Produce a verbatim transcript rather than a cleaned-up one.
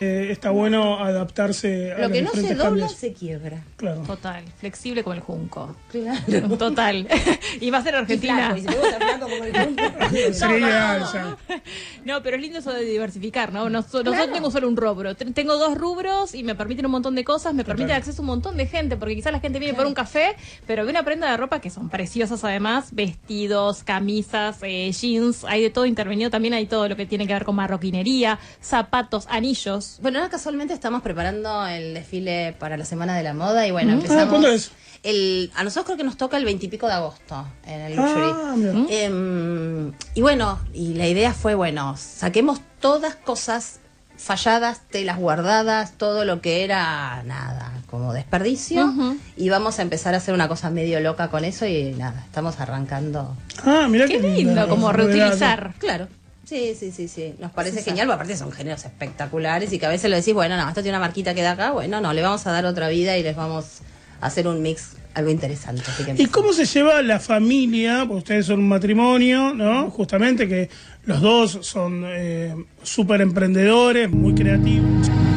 Eh, está bueno adaptarse a Lo los que no diferentes se dobla cambios. se quiebra. Claro. Total, flexible como el junco. Claro. Total. Y va a ser Argentina. Y flaco, y si luego está flaco como el junco. Sería No, ideal, no. o sea. No, pero es lindo eso de diversificar, ¿no? No, so- Claro. Nosotros tengo solo un rubro. T- Tengo dos rubros y me permiten un montón de cosas, me permite Total. acceso a un montón de gente, porque quizás la gente viene por un café, pero ve una prenda de ropa que son preciosas además, vestidos, camisas, eh, jeans, hay de todo intervenido, también hay todo lo que tiene que ver con marroquinería, zapatos, anillos. Bueno, ahora casualmente estamos preparando el desfile para la Semana de la Moda y bueno, Ah, empezamos... ¿cuándo es? El, a nosotros creo que nos toca el veintipico de agosto en el Luxury. Ah, mira. Em, y bueno, y la idea fue, bueno, saquemos todas cosas falladas, telas guardadas, todo lo que era, nada, como desperdicio, Ujú. y vamos a empezar a hacer una cosa medio loca con eso y nada, estamos arrancando. Ah, mira Qué lindo, linda, como novedad. reutilizar. Claro. Sí, sí, sí, sí. Nos parece genial, porque aparte son géneros espectaculares y que a veces lo decís, bueno, no, esto tiene una marquita que da acá, bueno, no, le vamos a dar otra vida y les vamos a hacer un mix, algo interesante. Así que ¿Y empezamos. cómo se lleva la familia? Porque ustedes son un matrimonio, ¿no? Justamente que los dos son eh, súper emprendedores, muy creativos.